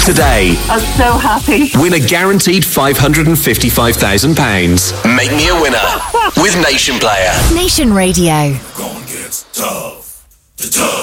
today. I'm so happy. Win a guaranteed £555,000. Make me a winner with Nation Player. Nation Radio. Gonna get tough. The tough.